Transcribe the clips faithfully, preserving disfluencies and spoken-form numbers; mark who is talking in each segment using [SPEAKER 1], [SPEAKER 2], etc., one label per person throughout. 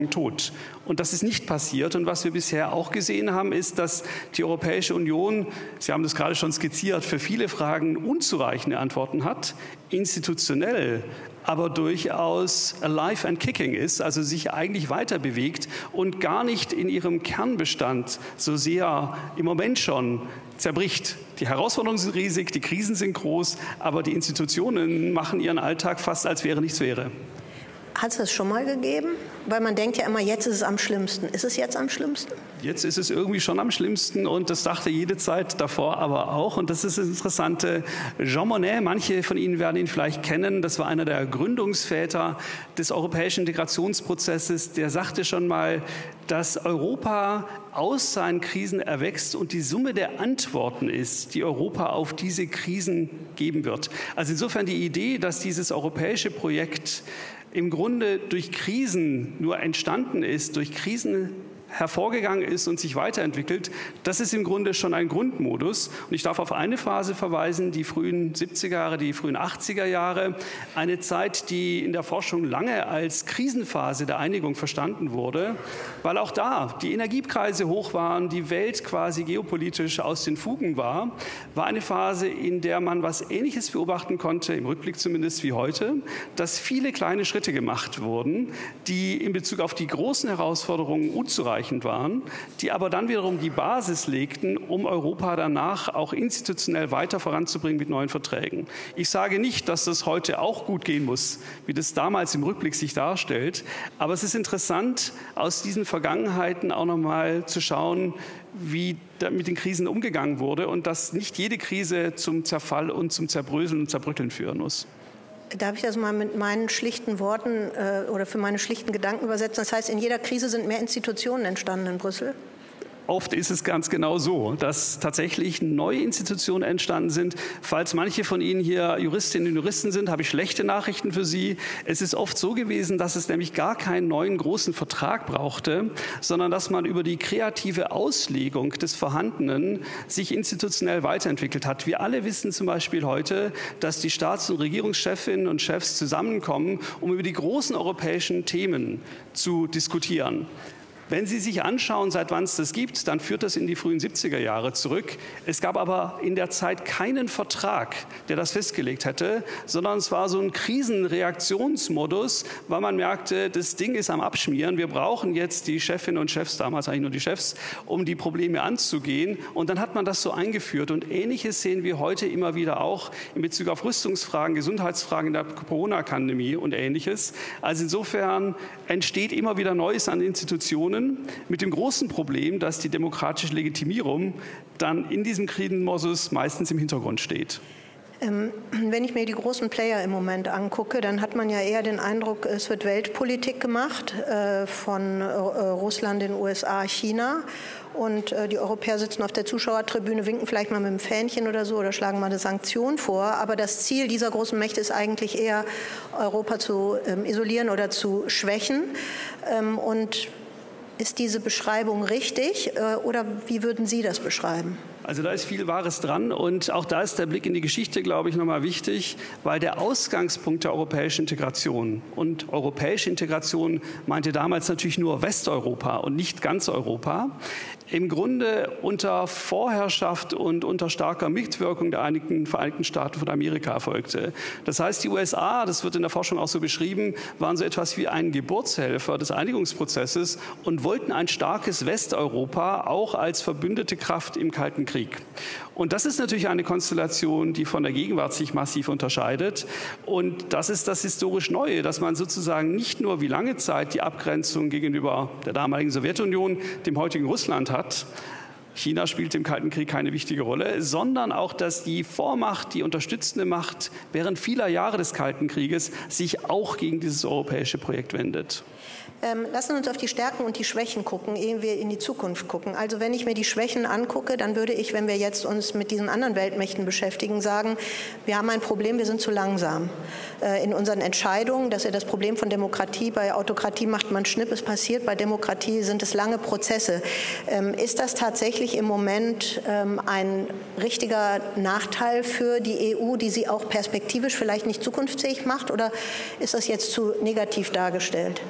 [SPEAKER 1] tot. Und das ist nicht passiert. Und was wir bisher auch gesehen haben, ist, dass die Europäische Union, Sie haben das gerade schon skizziert, für viele Fragen unzureichende Antworten hat, institutionell aber durchaus alive and kicking ist, also sich eigentlich weiter bewegt und gar nicht in ihrem Kernbestand so sehr im Moment schon zerbricht. Die Herausforderungen sind riesig, die Krisen sind groß, aber die Institutionen machen ihren Alltag fast, als wäre nichts wäre.
[SPEAKER 2] Hat es das schon mal gegeben? Weil man denkt ja immer, jetzt ist es am schlimmsten. Ist es jetzt am schlimmsten?
[SPEAKER 1] Jetzt ist es irgendwie schon am schlimmsten und das dachte jede Zeit davor aber auch. Und das ist das Interessante. Jean Monnet, manche von Ihnen werden ihn vielleicht kennen, das war einer der Gründungsväter des europäischen Integrationsprozesses. Der sagte schon mal, dass Europa aus seinen Krisen erwächst und die Summe der Antworten ist, die Europa auf diese Krisen geben wird. Also insofern die Idee, dass dieses europäische Projekt im Grunde durch Krisen nur entstanden ist, durch Krisen hervorgegangen ist und sich weiterentwickelt, das ist im Grunde schon ein Grundmodus. Und ich darf auf eine Phase verweisen, die frühen siebziger Jahre, die frühen achtziger Jahre, eine Zeit, die in der Forschung lange als Krisenphase der Einigung verstanden wurde, weil auch da die Energiepreise hoch waren, die Welt quasi geopolitisch aus den Fugen war, war eine Phase, in der man was Ähnliches beobachten konnte, im Rückblick zumindest wie heute, dass viele kleine Schritte gemacht wurden, die in Bezug auf die großen Herausforderungen unzureichend waren, die aber dann wiederum die Basis legten, um Europa danach auch institutionell weiter voranzubringen mit neuen Verträgen. Ich sage nicht, dass das heute auch gut gehen muss, wie das damals im Rückblick sich darstellt, aber es ist interessant, aus diesen Vergangenheiten auch noch mal zu schauen, wie mit den Krisen umgegangen wurde und dass nicht jede Krise zum Zerfall und zum Zerbröseln und Zerbröckeln führen muss.
[SPEAKER 2] Darf ich das mal mit meinen schlichten Worten äh, oder für meine schlichten Gedanken übersetzen? Das heißt, in jeder Krise sind mehr Institutionen entstanden in Brüssel?
[SPEAKER 1] Oft ist es ganz genau so, dass tatsächlich neue Institutionen entstanden sind. Falls manche von Ihnen hier Juristinnen und Juristen sind, habe ich schlechte Nachrichten für Sie. Es ist oft so gewesen, dass es nämlich gar keinen neuen großen Vertrag brauchte, sondern dass man über die kreative Auslegung des Vorhandenen sich institutionell weiterentwickelt hat. Wir alle wissen zum Beispiel heute, dass die Staats- und Regierungschefinnen und Chefs zusammenkommen, um über die großen europäischen Themen zu diskutieren. Wenn Sie sich anschauen, seit wann es das gibt, dann führt das in die frühen siebziger Jahre zurück. Es gab aber in der Zeit keinen Vertrag, der das festgelegt hätte, sondern es war so ein Krisenreaktionsmodus, weil man merkte, das Ding ist am Abschmieren. Wir brauchen jetzt die Chefinnen und Chefs, damals eigentlich nur die Chefs, um die Probleme anzugehen. Und dann hat man das so eingeführt. Und Ähnliches sehen wir heute immer wieder auch in Bezug auf Rüstungsfragen, Gesundheitsfragen in der Corona-Pandemie und Ähnliches. Also insofern entsteht immer wieder Neues an Institutionen, mit dem großen Problem, dass die demokratische Legitimierung dann in diesem Krisenmodus meistens im Hintergrund steht.
[SPEAKER 2] Ähm, wenn ich mir die großen Player im Moment angucke, dann hat man ja eher den Eindruck, es wird Weltpolitik gemacht äh, von äh, Russland, den U S A, China. Und äh, die Europäer sitzen auf der Zuschauertribüne, winken vielleicht mal mit dem Fähnchen oder so oder schlagen mal eine Sanktion vor. Aber das Ziel dieser großen Mächte ist eigentlich eher, Europa zu ähm, isolieren oder zu schwächen. Ähm, und Ist diese Beschreibung richtig oder wie würden Sie das beschreiben?
[SPEAKER 1] Also da ist viel Wahres dran und auch da ist der Blick in die Geschichte, glaube ich, nochmal wichtig, weil der Ausgangspunkt der europäischen Integration und europäische Integration meinte damals natürlich nur Westeuropa und nicht ganz Europa, im Grunde unter Vorherrschaft und unter starker Mitwirkung der Einigten, Vereinigten Staaten von Amerika erfolgte. Das heißt, die U S A, das wird in der Forschung auch so beschrieben, waren so etwas wie ein Geburtshelfer des Einigungsprozesses und wollten ein starkes Westeuropa auch als verbündete Kraft im Kalten Krieg. Und das ist natürlich eine Konstellation, die von der Gegenwart sich massiv unterscheidet. Und das ist das historisch Neue, dass man sozusagen nicht nur wie lange Zeit die Abgrenzung gegenüber der damaligen Sowjetunion, dem heutigen Russland hat, China spielt im Kalten Krieg keine wichtige Rolle, sondern auch, dass die Vormacht, die unterstützende Macht während vieler Jahre des Kalten Krieges sich auch gegen dieses europäische Projekt wendet.
[SPEAKER 2] Ähm, lassen wir uns auf die Stärken und die Schwächen gucken, ehe wir in die Zukunft gucken. Also wenn ich mir die Schwächen angucke, dann würde ich, wenn wir jetzt uns mit diesen anderen Weltmächten beschäftigen, sagen, wir haben ein Problem, wir sind zu langsam äh, in unseren Entscheidungen. Das ist ja das Problem von Demokratie. Bei Autokratie macht man Schnipp, es passiert. Bei Demokratie sind es lange Prozesse. Ähm, ist das tatsächlich im Moment ähm, ein richtiger Nachteil für die E U, die sie auch perspektivisch vielleicht nicht zukunftsfähig macht? Oder ist das jetzt zu negativ dargestellt?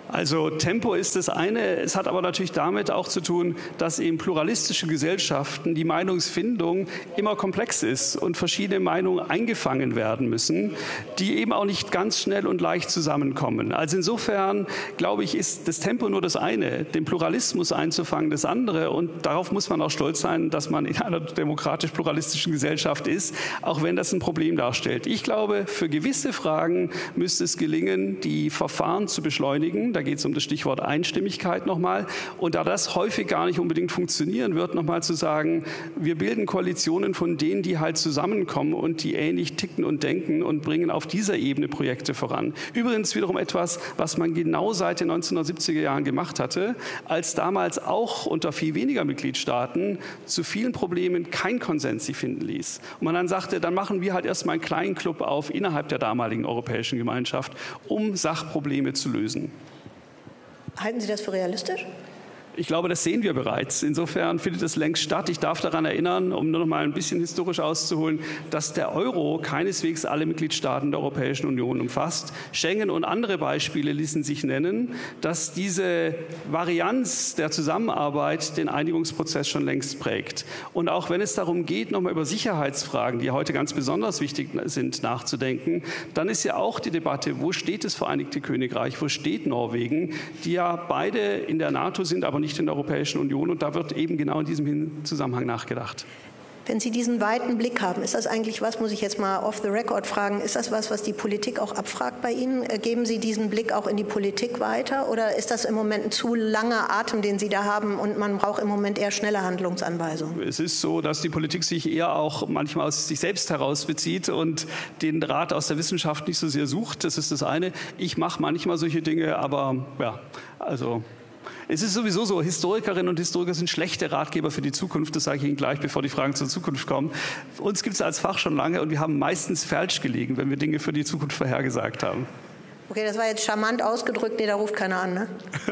[SPEAKER 1] Also Tempo ist das eine, es hat aber natürlich damit auch zu tun, dass eben pluralistische Gesellschaften die Meinungsfindung immer komplex ist und verschiedene Meinungen eingefangen werden müssen, die eben auch nicht ganz schnell und leicht zusammenkommen. Also insofern, glaube ich, ist das Tempo nur das eine, den Pluralismus einzufangen das andere, und darauf muss man auch stolz sein, dass man in einer demokratisch-pluralistischen Gesellschaft ist, auch wenn das ein Problem darstellt. Ich glaube, für gewisse Fragen müsste es gelingen, die Verfahren zu beschleunigen. Da geht es um das Stichwort Einstimmigkeit nochmal. Und da das häufig gar nicht unbedingt funktionieren wird, nochmal zu sagen, wir bilden Koalitionen von denen, die halt zusammenkommen und die ähnlich ticken und denken und bringen auf dieser Ebene Projekte voran. Übrigens wiederum etwas, was man genau seit den neunzehnhundertsiebziger Jahren gemacht hatte, als damals auch unter viel weniger Mitgliedstaaten zu vielen Problemen kein Konsens sich finden ließ. Und man dann sagte, dann machen wir halt erstmal einen kleinen Club auf innerhalb der damaligen Europäischen Gemeinschaft, um Sachprobleme zu lösen.
[SPEAKER 2] Halten Sie das für realistisch?
[SPEAKER 1] Ich glaube, das sehen wir bereits. Insofern findet es längst statt. Ich darf daran erinnern, um nur noch mal ein bisschen historisch auszuholen, dass der Euro keineswegs alle Mitgliedstaaten der Europäischen Union umfasst. Schengen und andere Beispiele ließen sich nennen, dass diese Varianz der Zusammenarbeit den Einigungsprozess schon längst prägt. Und auch wenn es darum geht, noch mal über Sicherheitsfragen, die heute ganz besonders wichtig sind, nachzudenken, dann ist ja auch die Debatte, wo steht das Vereinigte Königreich, wo steht Norwegen, die ja beide in der NATO sind, aber nicht in der Europäischen Union, und da wird eben genau in diesem Zusammenhang nachgedacht.
[SPEAKER 2] Wenn Sie diesen weiten Blick haben, ist das eigentlich was, muss ich jetzt mal off the record fragen, ist das was, was die Politik auch abfragt bei Ihnen? Geben Sie diesen Blick auch in die Politik weiter, oder ist das im Moment ein zu langer Atem, den Sie da haben, und man braucht im Moment eher schnelle Handlungsanweisungen?
[SPEAKER 1] Es ist so, dass die Politik sich eher auch manchmal aus sich selbst heraus bezieht und den Rat aus der Wissenschaft nicht so sehr sucht. Das ist das eine. Ich mache manchmal solche Dinge, aber ja, also... Es ist sowieso so, Historikerinnen und Historiker sind schlechte Ratgeber für die Zukunft. Das sage ich Ihnen gleich, bevor die Fragen zur Zukunft kommen. Uns gibt es als Fach schon lange, und wir haben meistens falsch gelegen, wenn wir Dinge für die Zukunft vorhergesagt haben.
[SPEAKER 2] Okay, das war jetzt charmant ausgedrückt. Nee, da ruft keiner an, ne?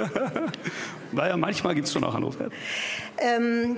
[SPEAKER 1] Naja, manchmal gibt es schon auch Anrufe.
[SPEAKER 2] Ähm,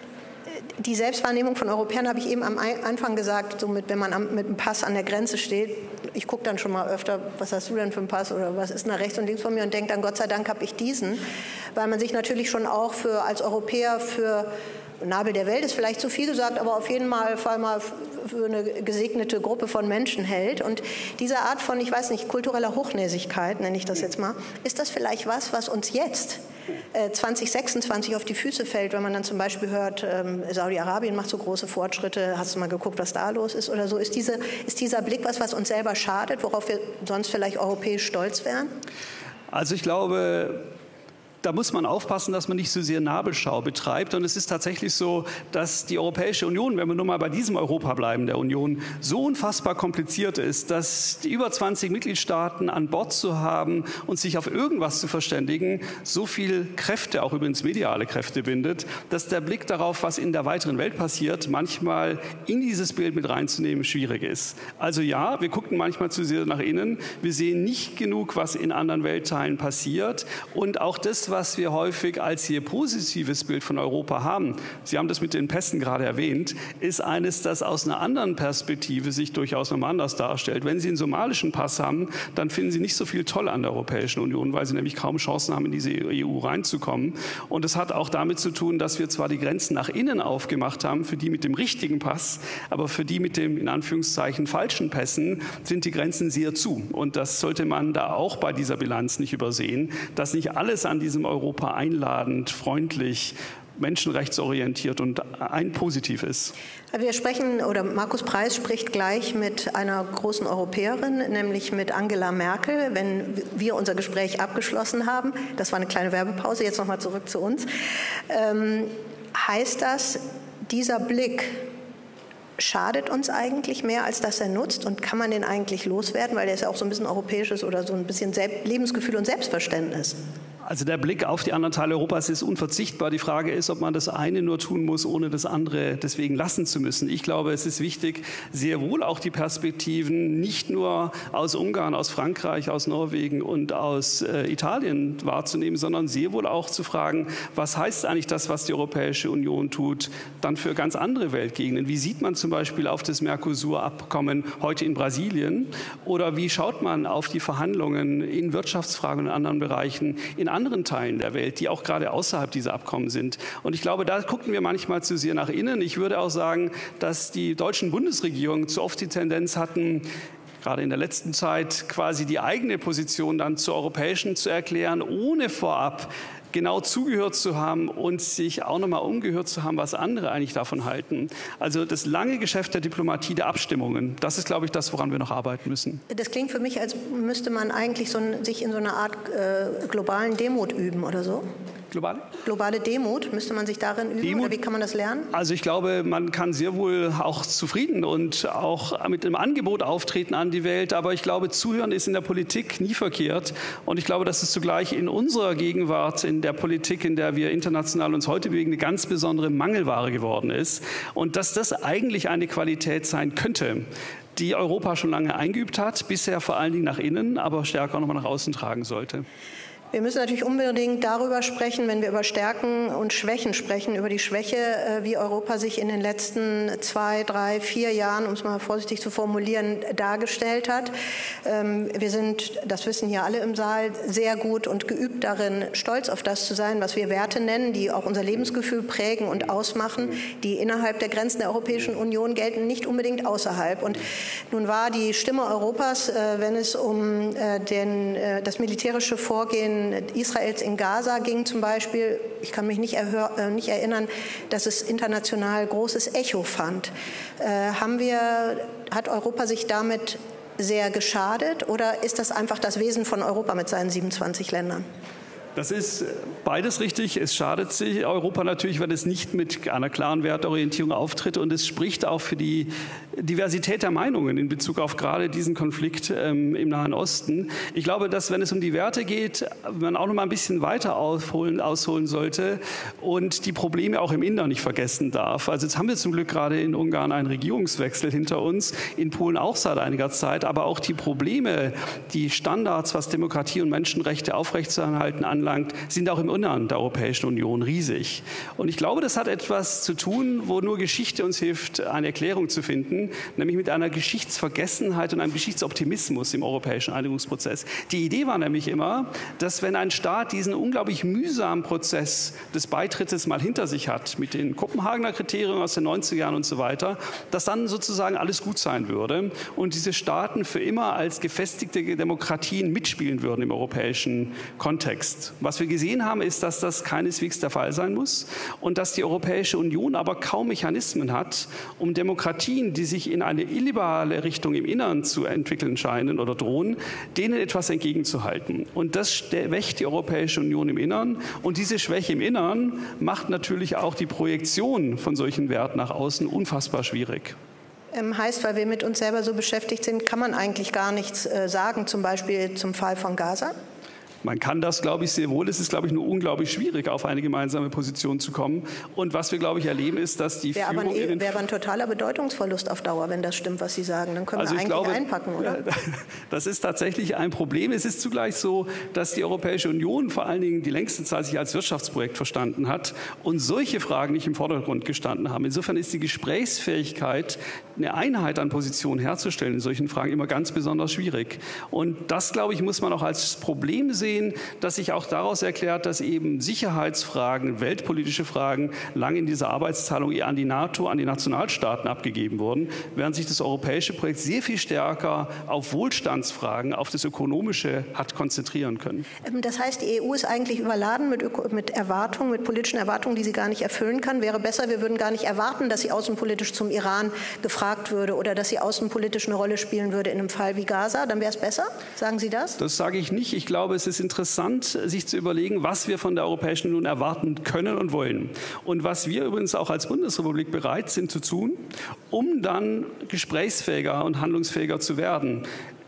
[SPEAKER 2] die Selbstwahrnehmung von Europäern habe ich eben am Anfang gesagt, so mit, wenn man am, mit einem Pass an der Grenze steht. Ich gucke dann schon mal öfter, was hast du denn für einen Pass oder was ist denn da rechts und links von mir, und denke dann, Gott sei Dank habe ich diesen, weil man sich natürlich schon auch für als Europäer für Nabel der Welt ist vielleicht zu viel gesagt, aber auf jeden Fall mal für eine gesegnete Gruppe von Menschen hält. Und diese Art von, ich weiß nicht, kultureller Hochnäsigkeit, nenne ich das jetzt mal, ist das vielleicht was, was uns jetzt äh, zwanzig sechsundzwanzig auf die Füße fällt, wenn man dann zum Beispiel hört, ähm, Saudi-Arabien macht so große Fortschritte, hast du mal geguckt, was da los ist oder so? Ist, diese, ist dieser Blick was, was uns selber schadet, worauf wir sonst vielleicht europäisch stolz wären?
[SPEAKER 1] Also ich glaube... Da muss man aufpassen, dass man nicht so sehr Nabelschau betreibt. Und es ist tatsächlich so, dass die Europäische Union, wenn wir nur mal bei diesem Europa bleiben, der Union, so unfassbar kompliziert ist, dass die über zwanzig Mitgliedstaaten an Bord zu haben und sich auf irgendwas zu verständigen, so viel Kräfte, auch übrigens mediale Kräfte bindet, dass der Blick darauf, was in der weiteren Welt passiert, manchmal in dieses Bild mit reinzunehmen schwierig ist. Also ja, wir gucken manchmal zu sehr nach innen. Wir sehen nicht genug, was in anderen Weltteilen passiert. Und auch das, was wir häufig als hier positives Bild von Europa haben, Sie haben das mit den Pässen gerade erwähnt, ist eines, das aus einer anderen Perspektive sich durchaus nochmal anders darstellt. Wenn Sie einen somalischen Pass haben, dann finden Sie nicht so viel toll an der Europäischen Union, weil Sie nämlich kaum Chancen haben, in diese E U reinzukommen. Und es hat auch damit zu tun, dass wir zwar die Grenzen nach innen aufgemacht haben, für die mit dem richtigen Pass, aber für die mit dem in Anführungszeichen falschen Pässen sind die Grenzen sehr zu. Und das sollte man da auch bei dieser Bilanz nicht übersehen, dass nicht alles an diesem Europa einladend, freundlich, menschenrechtsorientiert und ein positiv ist.
[SPEAKER 2] Wir sprechen, oder Markus Preis spricht gleich mit einer großen Europäerin, nämlich mit Angela Merkel, wenn wir unser Gespräch abgeschlossen haben. Das war eine kleine Werbepause, jetzt nochmal zurück zu uns. Ähm, heißt das, dieser Blick schadet uns eigentlich mehr, als dass er nutzt? Und kann man den eigentlich loswerden? Weil der ist ja auch so ein bisschen europäisches oder so ein bisschen Lebensgefühl und Selbstverständnis.
[SPEAKER 1] Also der Blick auf die anderen Teile Europas ist unverzichtbar. Die Frage ist, ob man das eine nur tun muss, ohne das andere deswegen lassen zu müssen. Ich glaube, es ist wichtig, sehr wohl auch die Perspektiven nicht nur aus Ungarn, aus Frankreich, aus Norwegen und aus äh, Italien wahrzunehmen, sondern sehr wohl auch zu fragen, was heißt eigentlich das, was die Europäische Union tut, dann für ganz andere Weltgegenden? Wie sieht man zum Beispiel auf das Mercosur-Abkommen heute in Brasilien? Oder wie schaut man auf die Verhandlungen in Wirtschaftsfragen und in anderen Bereichen in anderen Teilen der Welt, die auch gerade außerhalb dieser Abkommen sind? Und ich glaube, da gucken wir manchmal zu sehr nach innen. Ich würde auch sagen, dass die deutschen Bundesregierungen zu oft die Tendenz hatten, gerade in der letzten Zeit quasi die eigene Position dann zur europäischen zu erklären, ohne vorab genau zugehört zu haben und sich auch noch mal umgehört zu haben, was andere eigentlich davon halten. Also das lange Geschäft der Diplomatie, der Abstimmungen, das ist, glaube ich, das, woran wir noch arbeiten müssen. Das klingt für mich, als müsste man eigentlich so ein, sich in so einer Art äh, globalen Demut üben oder so. Globale? Globale Demut, müsste man sich darin üben Demut? Oder wie kann man das lernen? Also ich glaube, man kann sehr wohl auch zufrieden und auch mit einem Angebot auftreten an die Welt, aber ich glaube, zuhören ist in der Politik nie verkehrt und ich glaube, dass es zugleich in unserer Gegenwart, in der Politik, in der wir international uns heute bewegen, eine ganz besondere Mangelware geworden ist und dass das eigentlich eine Qualität sein könnte, die Europa schon lange eingeübt hat, bisher vor allen Dingen nach innen, aber stärker noch mal nach außen tragen sollte. Wir müssen natürlich unbedingt darüber sprechen, wenn wir über Stärken und Schwächen sprechen, über die Schwäche, wie Europa sich in den letzten zwei, drei, vier Jahren, um es mal vorsichtig zu formulieren, dargestellt hat. Wir sind, das wissen hier alle im Saal, sehr gut und geübt darin, stolz auf das zu sein, was wir Werte nennen, die auch unser Lebensgefühl prägen und ausmachen, die innerhalb der Grenzen der Europäischen Union gelten, nicht unbedingt außerhalb. Und nun war die Stimme Europas, wenn es um den, das militärische Vorgehen Israels in Gaza ging zum Beispiel, ich kann mich nicht, erhör, nicht erinnern, dass es international großes Echo fand. Äh, haben wir, hat Europa sich damit sehr geschadet oder ist das einfach das Wesen von Europa mit seinen siebenundzwanzig Ländern? Das ist beides richtig. Es schadet sich Europa natürlich, wenn es nicht mit einer klaren Wertorientierung auftritt. Und es spricht auch für die Diversität der Meinungen in Bezug auf gerade diesen Konflikt ähm, im Nahen Osten. Ich glaube, dass, wenn es um die Werte geht, man auch noch mal ein bisschen weiter aufholen, ausholen sollte und die Probleme auch im Inneren nicht vergessen darf. Also jetzt haben wir zum Glück gerade in Ungarn einen Regierungswechsel hinter uns, in Polen auch seit einiger Zeit. Aber auch die Probleme, die Standards, was Demokratie und Menschenrechte aufrechtzuerhalten anlangt, sind auch im Innern der Europäischen Union riesig. Und ich glaube, das hat etwas zu tun, wo nur Geschichte uns hilft, eine Erklärung zu finden, nämlich mit einer Geschichtsvergessenheit und einem Geschichtsoptimismus im europäischen Einigungsprozess. Die Idee war nämlich immer, dass wenn ein Staat diesen unglaublich mühsamen Prozess des Beitrittes mal hinter sich hat, mit den Kopenhagener Kriterien aus den neunziger Jahren und so weiter, dass dann sozusagen alles gut sein würde und diese Staaten für immer als gefestigte Demokratien mitspielen würden im europäischen Kontext. Was wir gesehen haben, ist, dass das keineswegs der Fall sein muss und dass die Europäische Union aber kaum Mechanismen hat, um Demokratien, die sich in eine illiberale Richtung im Innern zu entwickeln scheinen oder drohen, denen etwas entgegenzuhalten. Und das schwächt die Europäische Union im Innern. Und diese Schwäche im Innern macht natürlich auch die Projektion von solchen Werten nach außen unfassbar schwierig. Heißt, weil wir mit uns selber so beschäftigt sind, kann man eigentlich gar nichts äh, sagen, zum Beispiel zum Fall von Gaza? Man kann das, glaube ich, sehr wohl. Es ist, glaube ich, nur unglaublich schwierig, auf eine gemeinsame Position zu kommen. Und was wir, glaube ich, erleben, ist, dass die Wäre Führung... Wäre aber ein totaler Bedeutungsverlust auf Dauer, wenn das stimmt, was Sie sagen. Dann können also wir eigentlich glaube, einpacken, oder? Das ist tatsächlich ein Problem. Es ist zugleich so, dass die Europäische Union vor allen Dingen die längste Zeit sich als Wirtschaftsprojekt verstanden hat und solche Fragen nicht im Vordergrund gestanden haben. Insofern ist die Gesprächsfähigkeit, eine Einheit an Positionen herzustellen in solchen Fragen immer ganz besonders schwierig. Und das, glaube ich, muss man auch als Problem sehen, dass sich auch daraus erklärt, dass eben Sicherheitsfragen, weltpolitische Fragen lang in dieser Arbeitsteilung eher an die NATO, an die Nationalstaaten abgegeben wurden, während sich das europäische Projekt sehr viel stärker auf Wohlstandsfragen, auf das Ökonomische hat konzentrieren können. Das heißt, die E U ist eigentlich überladen mit, mit Erwartungen, mit politischen Erwartungen, die sie gar nicht erfüllen kann. Wäre besser, wir würden gar nicht erwarten, dass sie außenpolitisch zum Iran gefragt würde oder dass sie außenpolitisch eine Rolle spielen würde in einem Fall wie Gaza. Dann wäre es besser? Sagen Sie das? Das sage ich nicht. Ich glaube, es ist interessant, sich zu überlegen, was wir von der Europäischen Union erwarten können und wollen. Und was wir übrigens auch als Bundesrepublik bereit sind zu tun, um dann gesprächsfähiger und handlungsfähiger zu werden.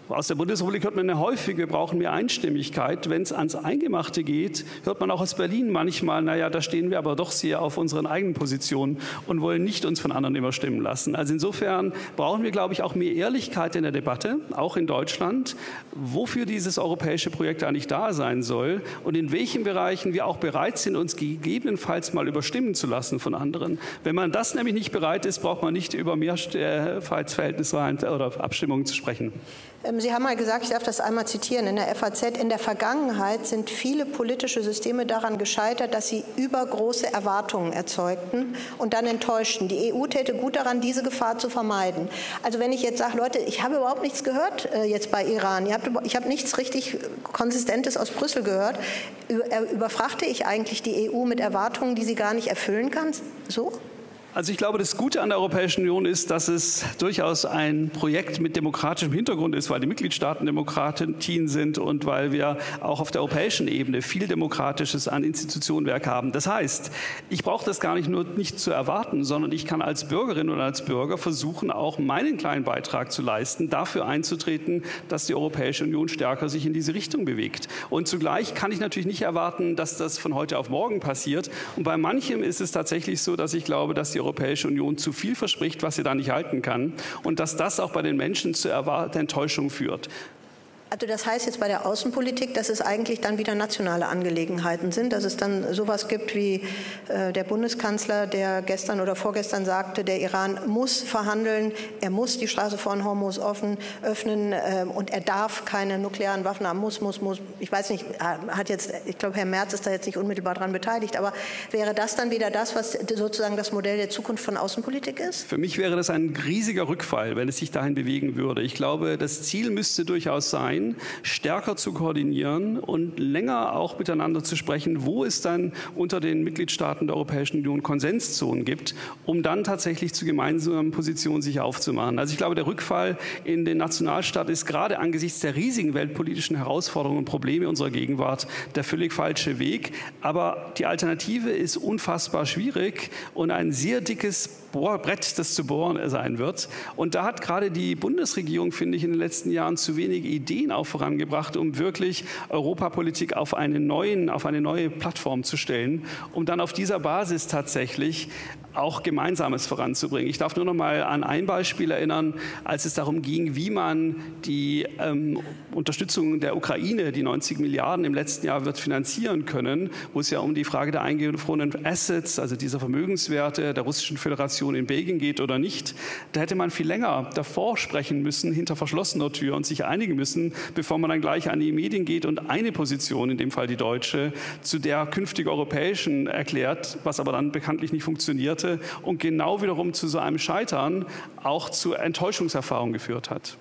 [SPEAKER 1] Aus der Bundesrepublik hört man ja häufig, wir brauchen mehr Einstimmigkeit. Wenn es ans Eingemachte geht, hört man auch aus Berlin manchmal, naja, da stehen wir aber doch sehr auf unseren eigenen Positionen und wollen nicht uns von anderen immer stimmen lassen. Also insofern brauchen wir, glaube ich, auch mehr Ehrlichkeit in der Debatte, auch in Deutschland, wofür dieses europäische Projekt eigentlich da sein soll und in welchen Bereichen wir auch bereit sind, uns gegebenenfalls mal überstimmen zu lassen von anderen. Wenn man das nämlich nicht bereit ist, braucht man nicht über Mehrheitsverhältniswahlen oder Abstimmungen zu sprechen.
[SPEAKER 2] Sie haben mal gesagt, ich darf das einmal zitieren, in der F A Z, in der Vergangenheit sind viele politische Systeme daran gescheitert, dass sie übergroße Erwartungen erzeugten und dann enttäuschten. Die E U täte gut daran, diese Gefahr zu vermeiden. Also wenn ich jetzt sage, Leute, ich habe überhaupt nichts gehört äh, jetzt bei Iran, Ihr habt, ich habe nichts richtig Konsistentes aus Brüssel gehört, überfrachte ich eigentlich die E U mit Erwartungen, die sie gar nicht erfüllen kann? So?
[SPEAKER 1] Also ich glaube, das Gute an der Europäischen Union ist, dass es durchaus ein Projekt mit demokratischem Hintergrund ist, weil die Mitgliedstaaten Demokratien sind und weil wir auch auf der europäischen Ebene viel Demokratisches an Institutionenwerk haben. Das heißt, ich brauche das gar nicht nur nicht zu erwarten, sondern ich kann als Bürgerin oder als Bürger versuchen, auch meinen kleinen Beitrag zu leisten, dafür einzutreten, dass die Europäische Union stärker sich in diese Richtung bewegt. Und zugleich kann ich natürlich nicht erwarten, dass das von heute auf morgen passiert. Und bei manchem ist es tatsächlich so, dass ich glaube, dass die Europäische Union zu viel verspricht, was sie da nicht halten kann und dass das auch bei den Menschen zu erwarteten Enttäuschung führt.
[SPEAKER 2] Also das heißt jetzt bei der Außenpolitik, dass es eigentlich dann wieder nationale Angelegenheiten sind, dass es dann sowas gibt wie äh, der Bundeskanzler, der gestern oder vorgestern sagte, der Iran muss verhandeln, er muss die Straße vor Hormuz offen öffnen äh, und er darf keine nuklearen Waffen haben, muss, muss, muss. Ich weiß nicht, hat jetzt, ich glaube, Herr Merz ist da jetzt nicht unmittelbar dran beteiligt, aber wäre das dann wieder das, was sozusagen das Modell der Zukunft von Außenpolitik ist?
[SPEAKER 1] Für mich wäre das ein riesiger Rückfall, wenn es sich dahin bewegen würde. Ich glaube, das Ziel müsste durchaus sein, stärker zu koordinieren und länger auch miteinander zu sprechen, wo es dann unter den Mitgliedstaaten der Europäischen Union Konsenszonen gibt, um dann tatsächlich zu gemeinsamen Positionen sich aufzumachen. Also ich glaube, der Rückfall in den Nationalstaat ist gerade angesichts der riesigen weltpolitischen Herausforderungen und Probleme unserer Gegenwart der völlig falsche Weg. Aber die Alternative ist unfassbar schwierig und ein sehr dickes Brett, das zu bohren sein wird. Und da hat gerade die Bundesregierung, finde ich, in den letzten Jahren zu wenige Ideen auch vorangebracht, um wirklich Europapolitik auf eine, neuen, auf eine neue Plattform zu stellen, um dann auf dieser Basis tatsächlich auch Gemeinsames voranzubringen. Ich darf nur noch mal an ein Beispiel erinnern, als es darum ging, wie man die ähm, Unterstützung der Ukraine, die neunzig Milliarden im letzten Jahr wird finanzieren können, wo es ja um die Frage der eingefrorenen Assets, also dieser Vermögenswerte der Russischen Föderation in Belgien geht oder nicht. Da hätte man viel länger davor sprechen müssen, hinter verschlossener Tür und sich einigen müssen, bevor man dann gleich an die Medien geht und eine Position, in dem Fall die deutsche, zu der künftig europäischen erklärt, was aber dann bekanntlich nicht funktionierte und genau wiederum zu so einem Scheitern auch zu Enttäuschungserfahrungen geführt hat.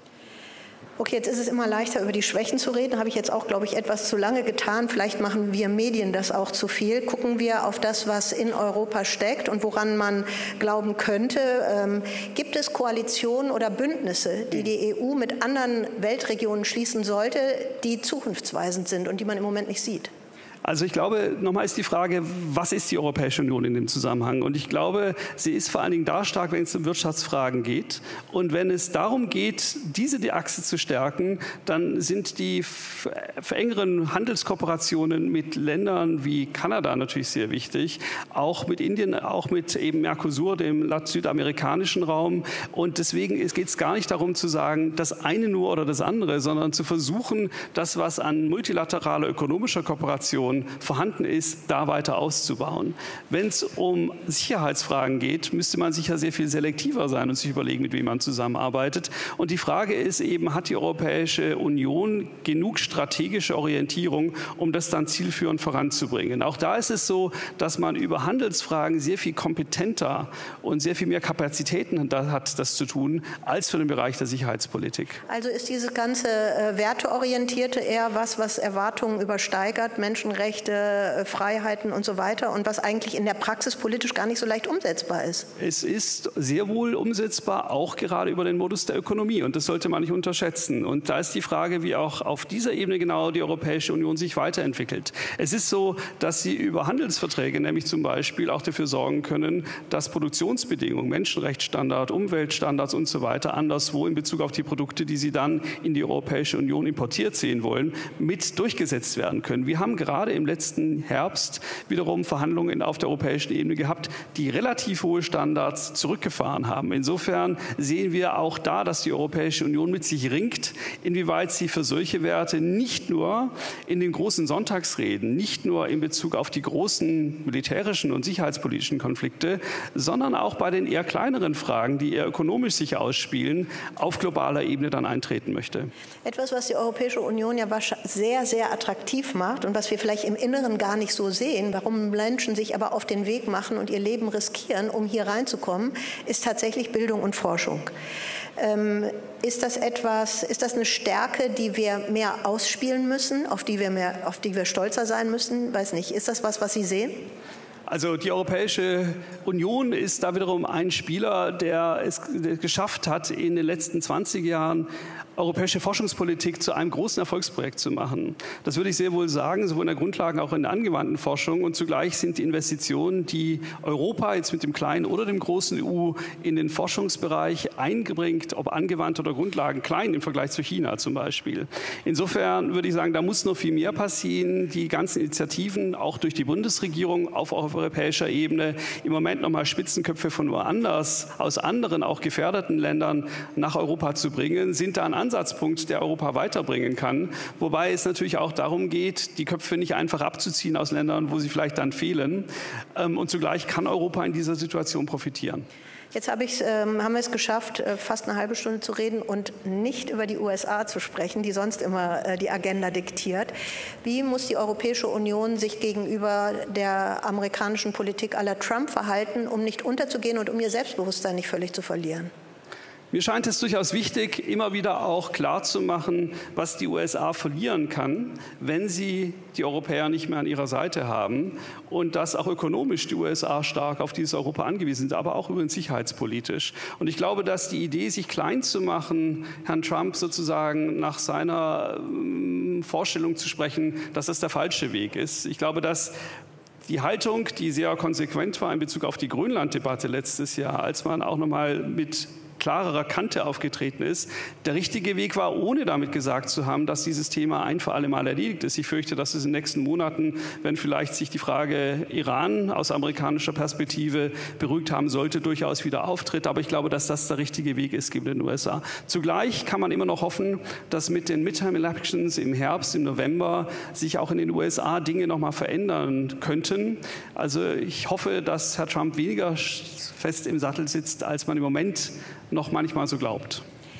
[SPEAKER 2] Okay, jetzt ist es immer leichter, über die Schwächen zu reden. Habe ich jetzt auch, glaube ich, etwas zu lange getan. Vielleicht machen wir Medien das auch zu viel. Gucken wir auf das, was in Europa steckt und woran man glauben könnte. Ähm, gibt es Koalitionen oder Bündnisse, die die E U mit anderen Weltregionen schließen sollte, die zukunftsweisend sind und die man im Moment nicht sieht?
[SPEAKER 1] Also ich glaube, nochmal ist die Frage, was ist die Europäische Union in dem Zusammenhang? Und ich glaube, sie ist vor allen Dingen da stark, wenn es um Wirtschaftsfragen geht. Und wenn es darum geht, diese die Achse zu stärken, dann sind die engeren Handelskooperationen mit Ländern wie Kanada natürlich sehr wichtig, auch mit Indien, auch mit eben Mercosur, dem südamerikanischen Raum. Und deswegen geht es gar nicht darum zu sagen, das eine nur oder das andere, sondern zu versuchen, das, was an multilateraler ökonomischer Kooperation vorhanden ist, da weiter auszubauen. Wenn es um Sicherheitsfragen geht, müsste man sicher sehr viel selektiver sein und sich überlegen, mit wem man zusammenarbeitet. Und die Frage ist eben, hat die Europäische Union genug strategische Orientierung, um das dann zielführend voranzubringen? Auch da ist es so, dass man über Handelsfragen sehr viel kompetenter und sehr viel mehr Kapazitäten hat, das zu tun, als für den Bereich der Sicherheitspolitik.
[SPEAKER 2] Also ist dieses ganze äh, Werteorientierte eher was, was Erwartungen übersteigert, Menschenrechte, Menschenrechte, Freiheiten und so weiter und was eigentlich in der Praxis politisch gar nicht so leicht umsetzbar ist?
[SPEAKER 1] Es ist sehr wohl umsetzbar, auch gerade über den Modus der Ökonomie. Und das sollte man nicht unterschätzen. Und da ist die Frage, wie auch auf dieser Ebene genau die Europäische Union sich weiterentwickelt. Es ist so, dass sie über Handelsverträge nämlich zum Beispiel auch dafür sorgen können, dass Produktionsbedingungen, Menschenrechtsstandards, Umweltstandards und so weiter anderswo in Bezug auf die Produkte, die sie dann in die Europäische Union importiert sehen wollen, mit durchgesetzt werden können. Wir haben gerade im letzten Herbst wiederum Verhandlungen auf der europäischen Ebene gehabt, die relativ hohe Standards zurückgefahren haben. Insofern sehen wir auch da, dass die Europäische Union mit sich ringt, inwieweit sie für solche Werte nicht nur in den großen Sonntagsreden, nicht nur in Bezug auf die großen militärischen und sicherheitspolitischen Konflikte, sondern auch bei den eher kleineren Fragen, die eher ökonomisch sich ausspielen, auf globaler Ebene dann eintreten möchte.
[SPEAKER 2] Etwas, was die Europäische Union ja sehr, sehr attraktiv macht und was wir vielleicht im Inneren gar nicht so sehen, warum Menschen sich aber auf den Weg machen und ihr Leben riskieren, um hier reinzukommen, ist tatsächlich Bildung und Forschung. Ähm, ist das etwas, ist das eine Stärke, die wir mehr ausspielen müssen, auf die wir mehr, auf die wir stolzer sein müssen? Weiß nicht. Ist das was, was Sie sehen?
[SPEAKER 1] Also die Europäische Union ist da wiederum ein Spieler, der es geschafft hat, in den letzten zwanzig Jahren europäische Forschungspolitik zu einem großen Erfolgsprojekt zu machen. Das würde ich sehr wohl sagen, sowohl in der Grundlagen- als auch in der angewandten Forschung. Und zugleich sind die Investitionen, die Europa jetzt mit dem kleinen oder dem großen E U in den Forschungsbereich einbringt, ob angewandt oder Grundlagen, klein im Vergleich zu China zum Beispiel. Insofern würde ich sagen, da muss noch viel mehr passieren. Die ganzen Initiativen, auch durch die Bundesregierung auf europäischer Ebene, im Moment nochmal Spitzenköpfe von woanders, aus anderen, auch gefährdeten Ländern nach Europa zu bringen, sind da ein Ansatzpunkt, der Europa weiterbringen kann. Wobei es natürlich auch darum geht, die Köpfe nicht einfach abzuziehen aus Ländern, wo sie vielleicht dann fehlen. Und zugleich kann Europa in dieser Situation profitieren.
[SPEAKER 2] Jetzt habe ich, ähm, haben wir es geschafft, fast eine halbe Stunde zu reden und nicht über die U S A zu sprechen, die sonst immer äh, die Agenda diktiert. Wie muss die Europäische Union sich gegenüber der amerikanischen Politik à la Trump verhalten, um nicht unterzugehen und um ihr Selbstbewusstsein nicht völlig zu verlieren?
[SPEAKER 1] Mir scheint es durchaus wichtig, immer wieder auch klarzumachen, was die U S A verlieren kann, wenn sie die Europäer nicht mehr an ihrer Seite haben und dass auch ökonomisch die U S A stark auf dieses Europa angewiesen sind, aber auch übrigens sicherheitspolitisch. Und ich glaube, dass die Idee, sich klein zu machen, Herrn Trump sozusagen nach seiner äh, Vorstellung zu sprechen, dass das der falsche Weg ist. Ich glaube, dass die Haltung, die sehr konsequent war in Bezug auf die Grönland-Debatte letztes Jahr, als man auch noch mal mit klarerer Kante aufgetreten ist, der richtige Weg war, ohne damit gesagt zu haben, dass dieses Thema ein für alle Mal erledigt ist. Ich fürchte, dass es in den nächsten Monaten, wenn vielleicht sich die Frage Iran aus amerikanischer Perspektive beruhigt haben sollte, durchaus wieder auftritt. Aber ich glaube, dass das der richtige Weg ist gegen den U S A. Zugleich kann man immer noch hoffen, dass mit den Midterm Elections im Herbst, im November, sich auch in den U S A Dinge noch mal verändern könnten. Also ich hoffe, dass Herr Trump weniger fest im Sattel sitzt, als man im Moment noch manchmal so glaubt.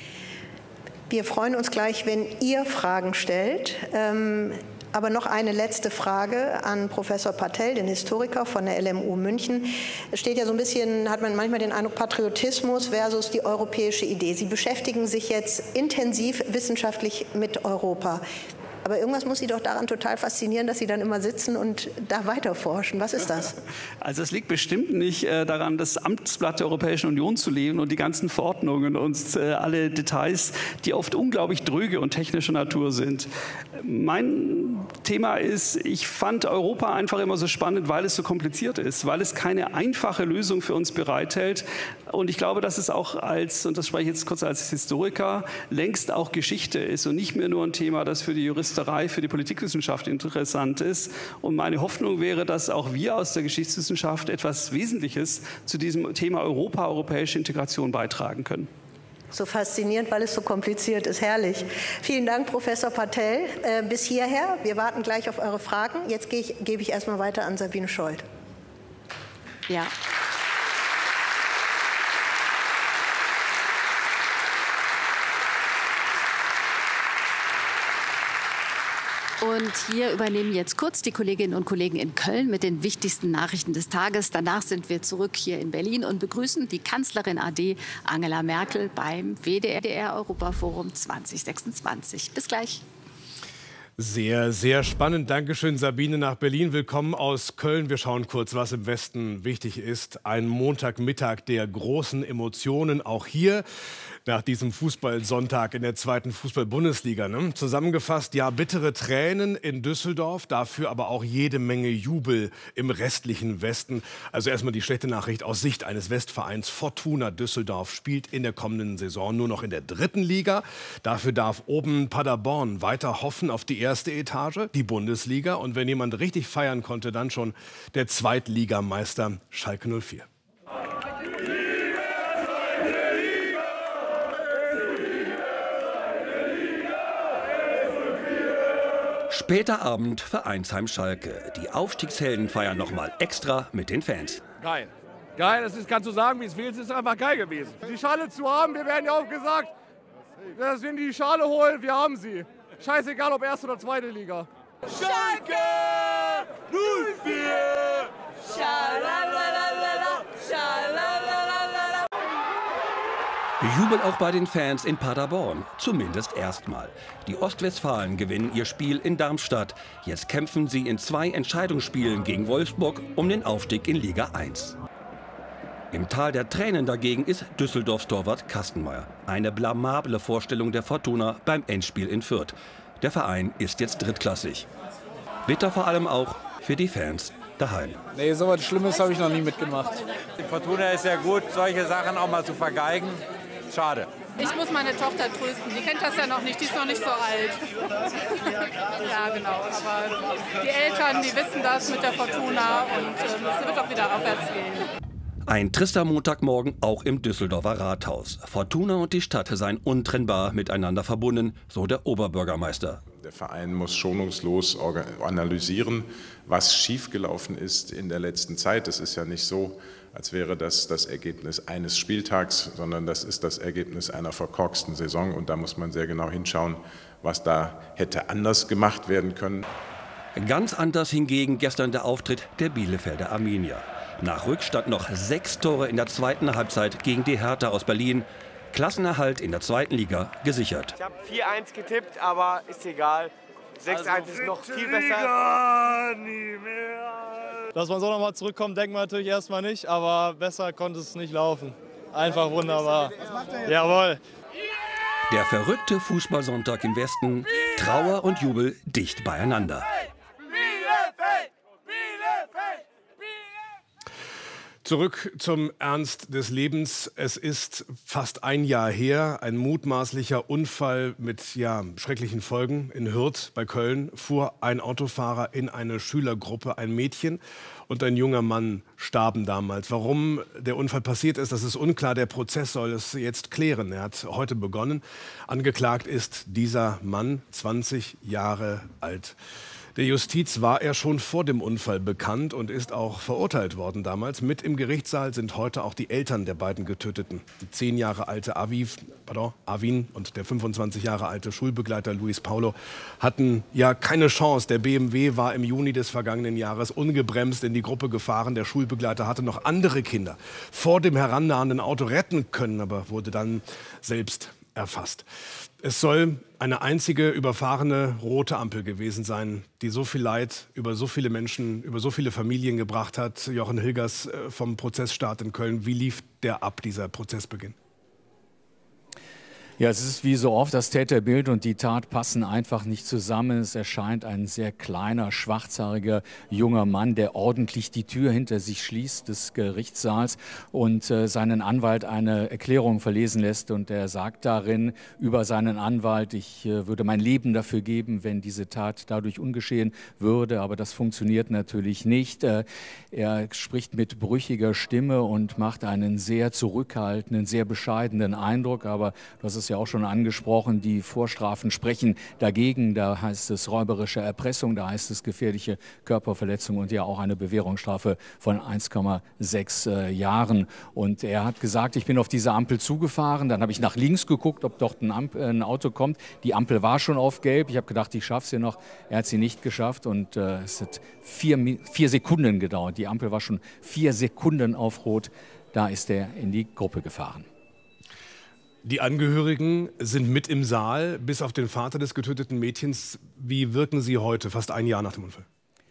[SPEAKER 2] Wir freuen uns gleich, wenn ihr Fragen stellt. Ähm, aber noch eine letzte Frage an Professor Patel, den Historiker von der L M U München. Es steht ja so ein bisschen, hat man manchmal den Eindruck, Patriotismus versus die europäische Idee. Sie beschäftigen sich jetzt intensiv wissenschaftlich mit Europa. Aber irgendwas muss Sie doch daran total faszinieren, dass Sie dann immer sitzen und da weiterforschen. Was ist das?
[SPEAKER 1] Also es liegt bestimmt nicht äh, daran, das Amtsblatt der Europäischen Union zu lesen und die ganzen Verordnungen und äh, alle Details, die oft unglaublich dröge und technischer Natur sind. Mein Thema ist, ich fand Europa einfach immer so spannend, weil es so kompliziert ist, weil es keine einfache Lösung für uns bereithält. Und ich glaube, dass es auch als, und das spreche ich jetzt kurz als Historiker, längst auch Geschichte ist und nicht mehr nur ein Thema, das für die Juristen für die Politikwissenschaft interessant ist. Und meine Hoffnung wäre, dass auch wir aus der Geschichtswissenschaft etwas Wesentliches zu diesem Thema Europa, europäische Integration beitragen können.
[SPEAKER 2] So faszinierend, weil es so kompliziert ist. Herrlich. Vielen Dank, Professor Patel. Äh, bis hierher. Wir warten gleich auf eure Fragen. Jetzt gehe ich, gebe ich erstmal weiter an Sabine Schold.
[SPEAKER 3] Ja. Und hier übernehmen jetzt kurz die Kolleginnen und Kollegen in Köln mit den wichtigsten Nachrichten des Tages. Danach sind wir zurück hier in Berlin und begrüßen die Kanzlerin A D Angela Merkel beim W D R Europaforum zwanzig sechsundzwanzig. Bis gleich.
[SPEAKER 4] Sehr, sehr spannend. Dankeschön, Sabine, nach Berlin. Willkommen aus Köln. Wir schauen kurz, was im Westen wichtig ist. Ein Montagmittag der großen Emotionen, auch hier nach diesem Fußballsonntag in der zweiten Fußball-Bundesliga. Ne? Zusammengefasst, ja, bittere Tränen in Düsseldorf, dafür aber auch jede Menge Jubel im restlichen Westen. Also erstmal die schlechte Nachricht aus Sicht eines Westvereins. Fortuna Düsseldorf spielt in der kommenden Saison nur noch in der dritten Liga. Dafür darf oben Paderborn weiter hoffen auf die erste Etage, die Bundesliga. Und wenn jemand richtig feiern konnte, dann schon der Zweitligameister Schalke null vier.
[SPEAKER 5] Später Abend, Vereinsheim Schalke. Die Aufstiegshelden feiern noch mal extra mit den Fans.
[SPEAKER 6] Geil. Geil, das ist, kannst du sagen, wie es will, es ist einfach geil gewesen. Die Schale zu haben, wir werden ja auch gesagt, dass wir die Schale holen, wir haben sie. Scheißegal, ob erste oder zweite Liga.
[SPEAKER 7] Schalke null vier! Schalalalala, schalalalala.
[SPEAKER 5] Jubel auch bei den Fans in Paderborn, zumindest erstmal. Die Ostwestfalen gewinnen ihr Spiel in Darmstadt. Jetzt kämpfen sie in zwei Entscheidungsspielen gegen Wolfsburg um den Aufstieg in Liga eins. Im Tal der Tränen dagegen ist Düsseldorfs Torwart Kastenmeier. Eine blamable Vorstellung der Fortuna beim Endspiel in Fürth. Der Verein ist jetzt drittklassig. Bitter vor allem auch für die Fans daheim.
[SPEAKER 8] Nee, so was Schlimmes habe ich noch nie mitgemacht.
[SPEAKER 9] Die Fortuna ist ja gut, solche Sachen auch mal zu vergeigen. Schade.
[SPEAKER 10] Ich muss meine Tochter trösten. Die kennt das ja noch nicht, die ist noch nicht so alt. Ja, genau. Aber die Eltern, die wissen das mit der Fortuna und ähm, es wird auch wieder aufwärts gehen.
[SPEAKER 5] Ein trister Montagmorgen auch im Düsseldorfer Rathaus. Fortuna und die Stadt seien untrennbar miteinander verbunden, so der Oberbürgermeister.
[SPEAKER 11] Der Verein muss schonungslos analysieren, was schiefgelaufen ist in der letzten Zeit. Es ist ja nicht so, als wäre das das Ergebnis eines Spieltags, sondern das ist das Ergebnis einer verkorksten Saison. Und da muss man sehr genau hinschauen, was da hätte anders gemacht werden können.
[SPEAKER 5] Ganz anders hingegen gestern der Auftritt der Bielefelder Arminia. Nach Rückstand noch sechs Tore in der zweiten Halbzeit gegen die Hertha aus Berlin. Klassenerhalt in der zweiten Liga gesichert.
[SPEAKER 12] Ich habe vier eins getippt, aber ist egal. sechs eins also ist noch viel besser.
[SPEAKER 13] Dass man so nochmal zurückkommt, denkt man natürlich erstmal nicht, aber besser konnte es nicht laufen. Einfach wunderbar. Jawohl.
[SPEAKER 5] Der verrückte Fußballsonntag im Westen, Trauer und Jubel dicht beieinander.
[SPEAKER 4] Zurück zum Ernst des Lebens. Es ist fast ein Jahr her. Ein mutmaßlicher Unfall mit ja, schrecklichen Folgen in Hürth bei Köln. Fuhr ein Autofahrer in eine Schülergruppe. Ein Mädchen und ein junger Mann starben damals. Warum der Unfall passiert ist, das ist unklar. Der Prozess soll es jetzt klären. Er hat heute begonnen. Angeklagt ist dieser Mann, zwanzig Jahre alt. Der Justiz war er schon vor dem Unfall bekannt und ist auch verurteilt worden damals. Mit im Gerichtssaal sind heute auch die Eltern der beiden Getöteten. Die zehn Jahre alte Aviv, pardon, Avin und der fünfundzwanzig Jahre alte Schulbegleiter Luis Paulo hatten ja keine Chance. Der B M W war im Juni des vergangenen Jahres ungebremst in die Gruppe gefahren. Der Schulbegleiter hatte noch andere Kinder vor dem herannahenden Auto retten können, aber wurde dann selbst erfasst. Es soll eine einzige überfahrene rote Ampel gewesen sein, die so viel Leid über so viele Menschen, über so viele Familien gebracht hat. Jochen Hilgers vom Prozessstart in Köln. Wie lief der ab, dieser Prozessbeginn?
[SPEAKER 14] Ja, es ist wie so oft, das Täterbild und die Tat passen einfach nicht zusammen. Es erscheint ein sehr kleiner, schwarzhaariger junger Mann, der ordentlich die Tür hinter sich schließt des Gerichtssaals und äh, seinen Anwalt eine Erklärung verlesen lässt. Und er sagt darin über seinen Anwalt, ich äh, würde mein Leben dafür geben, wenn diese Tat dadurch ungeschehen würde. Aber das funktioniert natürlich nicht. Äh, er spricht mit brüchiger Stimme und macht einen sehr zurückhaltenden, sehr bescheidenen Eindruck. Aber du hast es ja auch schon angesprochen, die Vorstrafen sprechen dagegen. Da heißt es räuberische Erpressung, da heißt es gefährliche Körperverletzung und ja auch eine Bewährungsstrafe von eins Komma sechs äh, Jahren. Und er hat gesagt, ich bin auf diese Ampel zugefahren, dann habe ich nach links geguckt, ob dort ein, Ampel, ein Auto kommt. Die Ampel war schon auf gelb, ich habe gedacht, ich schaffe sie noch. Er hat sie nicht geschafft und äh, es hat vier, vier Sekunden gedauert. Die Ampel war schon vier Sekunden auf Rot, da ist er in die Gruppe gefahren.
[SPEAKER 4] Die Angehörigen sind mit im Saal, bis auf den Vater des getöteten Mädchens. Wie wirken Sie heute, fast ein Jahr nach dem Unfall?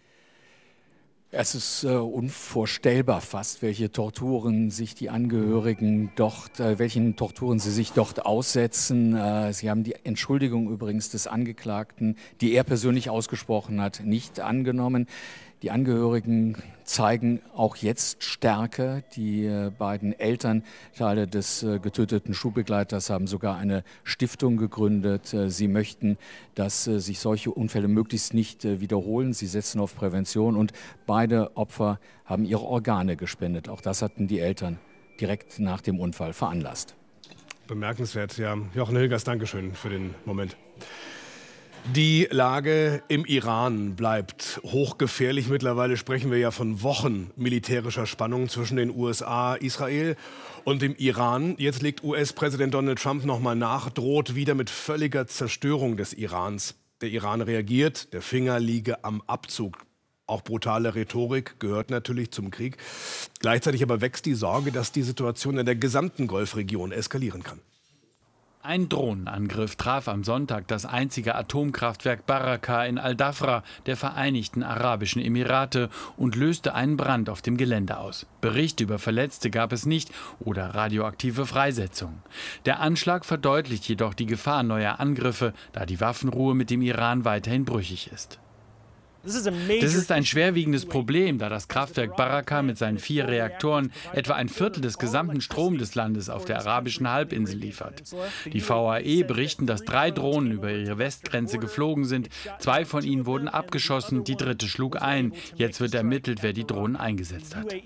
[SPEAKER 14] Es ist äh, unvorstellbar fast, welche Torturen sich die Angehörigen dort, äh, welchen Torturen sie sich dort aussetzen. Äh, sie haben die Entschuldigung übrigens des Angeklagten, die er persönlich ausgesprochen hat, nicht angenommen. Die Angehörigen zeigen auch jetzt Stärke. Die äh, beiden Elternteile des äh, getöteten Schulbegleiters haben sogar eine Stiftung gegründet. Äh, sie möchten, dass äh, sich solche Unfälle möglichst nicht äh, wiederholen. Sie setzen auf Prävention und beide Opfer haben ihre Organe gespendet. Auch das hatten die Eltern direkt nach dem Unfall veranlasst.
[SPEAKER 4] Bemerkenswert, ja. Jochen Hilgers, Dankeschön für den Moment. Die Lage im Iran bleibt hochgefährlich. Mittlerweile sprechen wir ja von Wochen militärischer Spannung zwischen den U S A, Israel und dem Iran. Jetzt legt U S-Präsident Donald Trump nochmal nach, droht wieder mit völliger Zerstörung des Irans. Der Iran reagiert, der Finger liege am Abzug. Auch brutale Rhetorik gehört natürlich zum Krieg. Gleichzeitig aber wächst die Sorge, dass die Situation in der gesamten Golfregion eskalieren kann.
[SPEAKER 15] Ein Drohnenangriff traf am Sonntag das einzige Atomkraftwerk Barakah in Al-Dhafra der Vereinigten Arabischen Emirate und löste einen Brand auf dem Gelände aus. Berichte über Verletzte gab es nicht oder radioaktive Freisetzungen. Der Anschlag verdeutlicht jedoch die Gefahr neuer Angriffe, da die Waffenruhe mit dem Iran weiterhin brüchig ist. Das ist ein schwerwiegendes Problem, da das Kraftwerk Barakah mit seinen vier Reaktoren etwa ein Viertel des gesamten Stroms des Landes auf der arabischen Halbinsel liefert. Die V A E berichten, dass drei Drohnen über ihre Westgrenze geflogen sind. Zwei von ihnen wurden abgeschossen, die dritte schlug ein. Jetzt wird ermittelt, wer die Drohnen eingesetzt hat.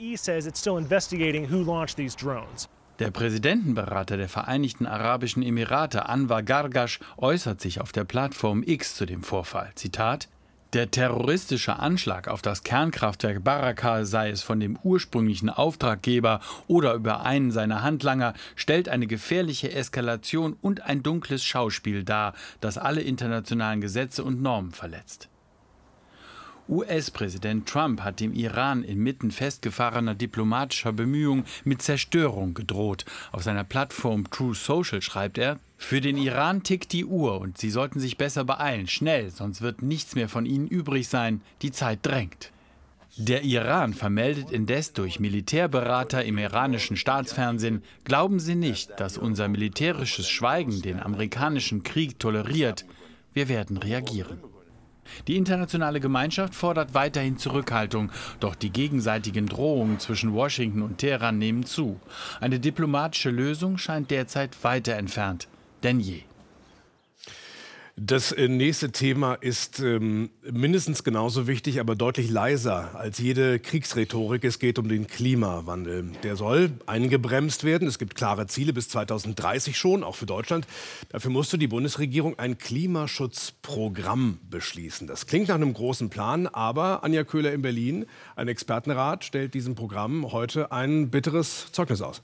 [SPEAKER 15] Der Präsidentenberater der Vereinigten Arabischen Emirate, Anwar Gargash, äußert sich auf der Plattform X zu dem Vorfall. Zitat: Der terroristische Anschlag auf das Kernkraftwerk Barakah, sei es von dem ursprünglichen Auftraggeber oder über einen seiner Handlanger, stellt eine gefährliche Eskalation und ein dunkles Schauspiel dar, das alle internationalen Gesetze und Normen verletzt. U S-Präsident Trump hat dem Iran inmitten festgefahrener diplomatischer Bemühungen mit Zerstörung gedroht. Auf seiner Plattform Truth Social schreibt er: Für den Iran tickt die Uhr und sie sollten sich besser beeilen, schnell, sonst wird nichts mehr von ihnen übrig sein. Die Zeit drängt. Der Iran vermeldet indes durch Militärberater im iranischen Staatsfernsehen: Glauben Sie nicht, dass unser militärisches Schweigen den amerikanischen Krieg toleriert. Wir werden reagieren. Die internationale Gemeinschaft fordert weiterhin Zurückhaltung, doch die gegenseitigen Drohungen zwischen Washington und Teheran nehmen zu. Eine diplomatische Lösung scheint derzeit weiter entfernt denn je.
[SPEAKER 4] Das nächste Thema ist ähm, mindestens genauso wichtig, aber deutlich leiser als jede Kriegsrhetorik. Es geht um den Klimawandel. Der soll eingebremst werden. Es gibt klare Ziele bis zweitausenddreißig schon, auch für Deutschland. Dafür musste die Bundesregierung ein Klimaschutzprogramm beschließen. Das klingt nach einem großen Plan, aber Anja Köhler in Berlin, ein Expertenrat, stellt diesem Programm heute ein bitteres Zeugnis aus.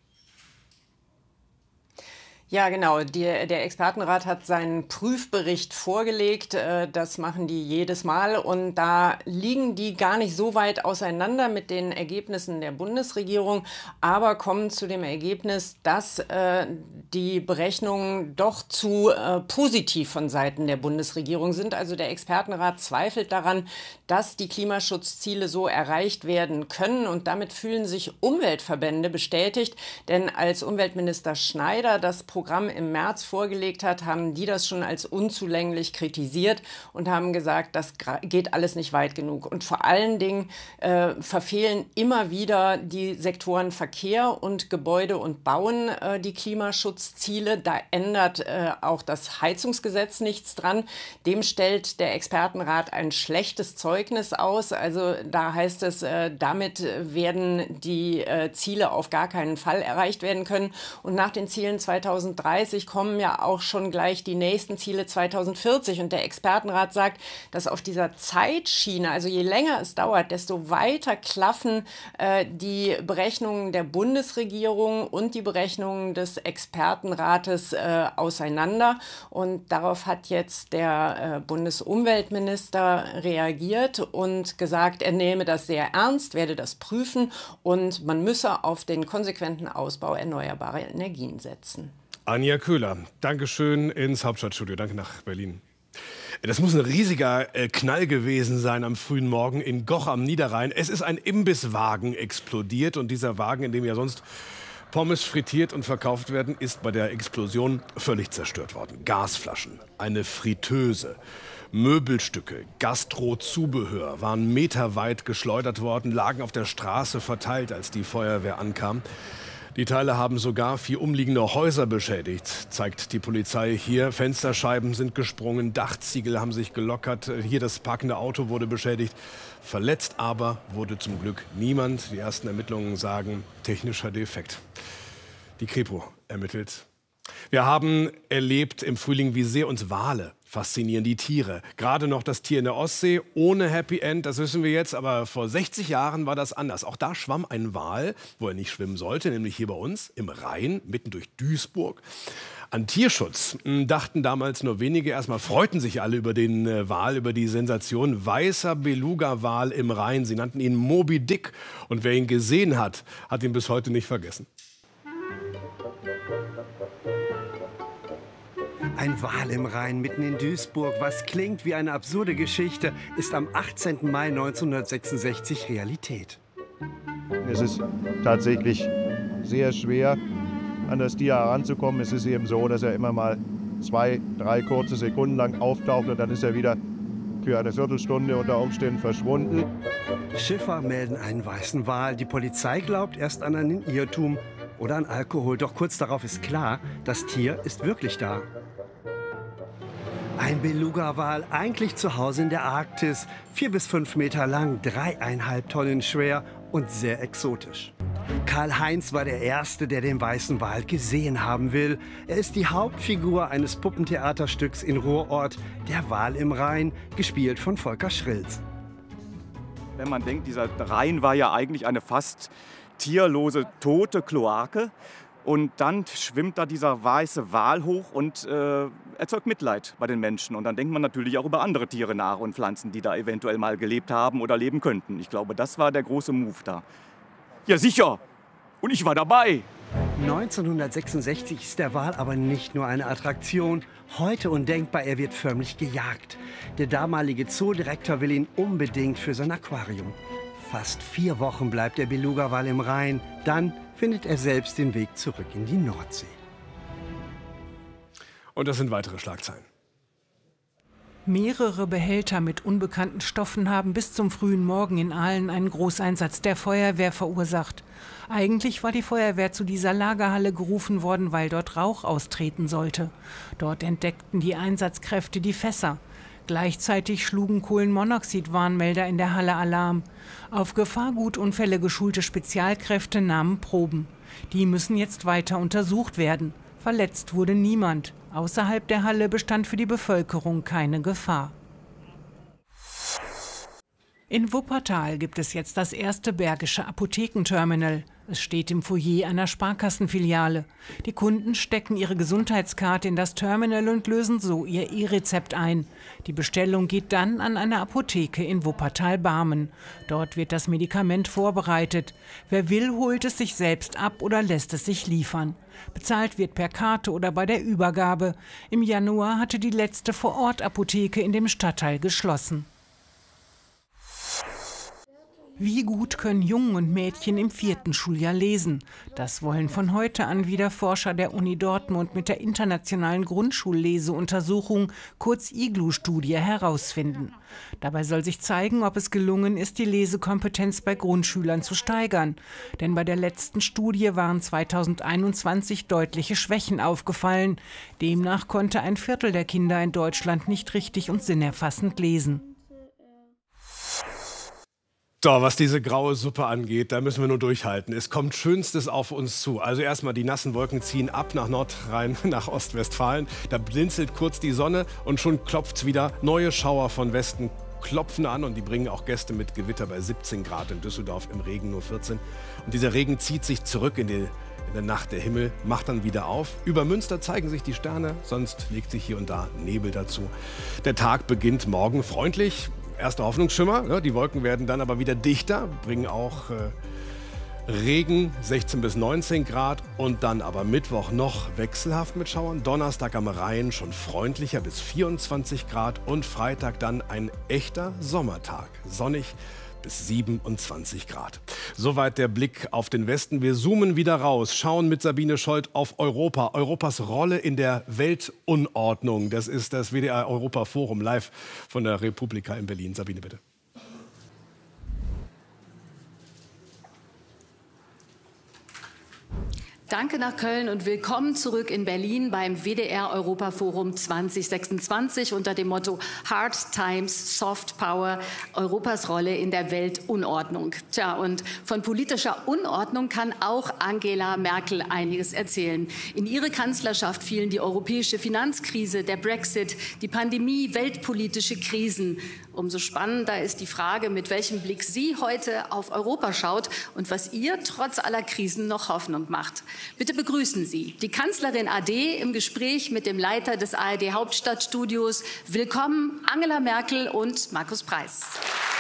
[SPEAKER 16] Ja, genau. Die, der Expertenrat hat seinen Prüfbericht vorgelegt. Das machen die jedes Mal. Und da liegen die gar nicht so weit auseinander mit den Ergebnissen der Bundesregierung, aber kommen zu dem Ergebnis, dass äh, die Berechnungen doch zu äh, positiv von Seiten der Bundesregierung sind. Also der Expertenrat zweifelt daran, dass die Klimaschutzziele so erreicht werden können. Und damit fühlen sich Umweltverbände bestätigt. Denn als Umweltminister Schneider das Programm Programm im März vorgelegt hat, haben die das schon als unzulänglich kritisiert und haben gesagt, das geht alles nicht weit genug. Und vor allen Dingen äh, verfehlen immer wieder die Sektoren Verkehr und Gebäude und Bauen äh, die Klimaschutzziele. Da ändert äh, auch das Heizungsgesetz nichts dran. Dem stellt der Expertenrat ein schlechtes Zeugnis aus. Also da heißt es, äh, damit werden die äh, Ziele auf gar keinen Fall erreicht werden können. Und nach den Zielen zweitausenddreißig kommen ja auch schon gleich die nächsten Ziele zweitausendvierzig. Und der Expertenrat sagt, dass auf dieser Zeitschiene, also je länger es dauert, desto weiter klaffen äh, die Berechnungen der Bundesregierung und die Berechnungen des Expertenrates äh, auseinander. Und darauf hat jetzt der äh, Bundesumweltminister reagiert und gesagt, er nehme das sehr ernst, werde das prüfen und man müsse auf den konsequenten Ausbau erneuerbarer Energien setzen.
[SPEAKER 4] Anja Köhler, Dankeschön ins Hauptstadtstudio. Danke nach Berlin. Das muss ein riesiger äh, Knall gewesen sein am frühen Morgen in Goch am Niederrhein. Es ist ein Imbisswagen explodiert und dieser Wagen, in dem ja sonst Pommes frittiert und verkauft werden, ist bei der Explosion völlig zerstört worden. Gasflaschen, eine Fritteuse, Möbelstücke, Gastrozubehör waren meterweit geschleudert worden, lagen auf der Straße verteilt, als die Feuerwehr ankam. Die Teile haben sogar vier umliegende Häuser beschädigt, zeigt die Polizei hier. Fensterscheiben sind gesprungen, Dachziegel haben sich gelockert. Hier das parkende Auto wurde beschädigt. Verletzt aber wurde zum Glück niemand. Die ersten Ermittlungen sagen technischer Defekt. Die Kripo ermittelt. Wir haben erlebt im Frühling, wie sehr uns Wale faszinieren, die Tiere. Gerade noch das Tier in der Ostsee, ohne Happy End, das wissen wir jetzt. Aber vor sechzig Jahren war das anders. Auch da schwamm ein Wal, wo er nicht schwimmen sollte, nämlich hier bei uns im Rhein, mitten durch Duisburg. An Tierschutz dachten damals nur wenige. Erstmal freuten sich alle über den äh, Wal, über die Sensation. Weißer Beluga-Wal im Rhein. Sie nannten ihn Moby Dick. Und wer ihn gesehen hat, hat ihn bis heute nicht vergessen.
[SPEAKER 17] Ein Wal im Rhein mitten in Duisburg, was klingt wie eine absurde Geschichte, ist am achtzehnten Mai neunzehnhundertsechsundsechzig Realität.
[SPEAKER 18] Es ist tatsächlich sehr schwer, an das Tier heranzukommen. Es ist eben so, dass er immer mal zwei, drei kurze Sekunden lang auftaucht und dann ist er wieder für eine Viertelstunde unter Umständen verschwunden.
[SPEAKER 17] Schiffer melden einen weißen Wal. Die Polizei glaubt erst an einen Irrtum oder an Alkohol. Doch kurz darauf ist klar, das Tier ist wirklich da. Ein Beluga-Wal, eigentlich zu Hause in der Arktis. Vier bis fünf Meter lang, dreieinhalb Tonnen schwer und sehr exotisch. Karl-Heinz war der Erste, der den weißen Wal gesehen haben will. Er ist die Hauptfigur eines Puppentheaterstücks in Ruhrort, Der Wal im Rhein, gespielt von Volker Schrilz.
[SPEAKER 19] Wenn man denkt, dieser Rhein war ja eigentlich eine fast tierlose, tote Kloake. Und dann schwimmt da dieser weiße Wal hoch und äh, erzeugt Mitleid bei den Menschen. Und dann denkt man natürlich auch über andere Tiere nach und Pflanzen, die da eventuell mal gelebt haben oder leben könnten. Ich glaube, das war der große Move da. Ja, sicher. Und ich war dabei.
[SPEAKER 17] neunzehnhundertsechsundsechzig ist der Wal aber nicht nur eine Attraktion. Heute undenkbar, er wird förmlich gejagt. Der damalige Zoodirektor will ihn unbedingt für sein Aquarium. Fast vier Wochen bleibt der Beluga-Wal im Rhein. Dann findet er selbst den Weg zurück in die Nordsee.
[SPEAKER 4] Und das sind weitere Schlagzeilen.
[SPEAKER 20] Mehrere Behälter mit unbekannten Stoffen haben bis zum frühen Morgen in Aalen einen Großeinsatz der Feuerwehr verursacht. Eigentlich war die Feuerwehr zu dieser Lagerhalle gerufen worden, weil dort Rauch austreten sollte. Dort entdeckten die Einsatzkräfte die Fässer. Gleichzeitig schlugen Kohlenmonoxid-Warnmelder in der Halle Alarm. Auf Gefahrgutunfälle geschulte Spezialkräfte nahmen Proben. Die müssen jetzt weiter untersucht werden. Verletzt wurde niemand. Außerhalb der Halle bestand für die Bevölkerung keine Gefahr. In Wuppertal gibt es jetzt das erste Bergische Apothekenterminal. Es steht im Foyer einer Sparkassenfiliale. Die Kunden stecken ihre Gesundheitskarte in das Terminal und lösen so ihr E-Rezept ein. Die Bestellung geht dann an eine Apotheke in Wuppertal-Barmen. Dort wird das Medikament vorbereitet. Wer will, holt es sich selbst ab oder lässt es sich liefern. Bezahlt wird per Karte oder bei der Übergabe. Im Januar hatte die letzte Vor-Ort-Apotheke in dem Stadtteil geschlossen. Wie gut können Jungen und Mädchen im vierten Schuljahr lesen? Das wollen von heute an wieder Forscher der Uni Dortmund mit der internationalen Grundschulleseuntersuchung, kurz I G L U-Studie, herausfinden. Dabei soll sich zeigen, ob es gelungen ist, die Lesekompetenz bei Grundschülern zu steigern. Denn bei der letzten Studie waren zweitausendeinundzwanzig deutliche Schwächen aufgefallen. Demnach konnte ein Viertel der Kinder in Deutschland nicht richtig und sinnerfassend lesen.
[SPEAKER 4] So, was diese graue Suppe angeht, da müssen wir nur durchhalten. Es kommt Schönstes auf uns zu. Also erstmal, die nassen Wolken ziehen ab nach Nordrhein, nach Ostwestfalen. Da blinzelt kurz die Sonne und schon klopft's wieder. Neue Schauer von Westen klopfen an und die bringen auch Gäste mit Gewitter bei siebzehn Grad in Düsseldorf, im Regen nur vierzehn. Und dieser Regen zieht sich zurück in, die, in der Nacht. Der Himmel macht dann wieder auf. Über Münster zeigen sich die Sterne, sonst legt sich hier und da Nebel dazu. Der Tag beginnt morgen freundlich. Erste Hoffnungsschimmer, ne? Die Wolken werden dann aber wieder dichter, bringen auch äh, Regen sechzehn bis neunzehn Grad und dann aber Mittwoch noch wechselhaft mit Schauern. Donnerstag am Rhein schon freundlicher bis vierundzwanzig Grad und Freitag dann ein echter Sommertag. Sonnig bis siebenundzwanzig Grad. Soweit der Blick auf den Westen. Wir zoomen wieder raus, schauen mit Sabine Scholz auf Europa. Europas Rolle in der Weltunordnung. Das ist das W D R Europa Forum live von der Republika in Berlin. Sabine, bitte.
[SPEAKER 3] Danke nach Köln und willkommen zurück in Berlin beim W D R Europa Forum zwanzig sechsundzwanzig unter dem Motto Hard Times, Soft Power, Europas Rolle in der Weltunordnung. Tja, und von politischer Unordnung kann auch Angela Merkel einiges erzählen. In ihre Kanzlerschaft fielen die europäische Finanzkrise, der Brexit, die Pandemie, weltpolitische Krisen. Umso spannender ist die Frage, mit welchem Blick sie heute auf Europa schaut und was ihr trotz aller Krisen noch Hoffnung macht. Bitte begrüßen Sie die Kanzlerin A D im Gespräch mit dem Leiter des A R D Hauptstadtstudios. Willkommen Angela Merkel und Markus Preis.